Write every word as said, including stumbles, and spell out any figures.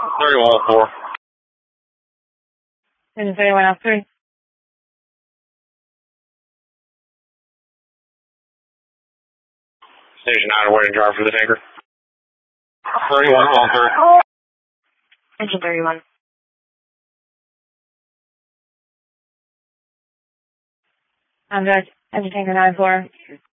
thirty-one oh four. Engine thirty-one oh three. Station nine, awaiting driver for the tanker. thirty-one oh three. Engine thirty-one. I'm good. Engine tanker nine four.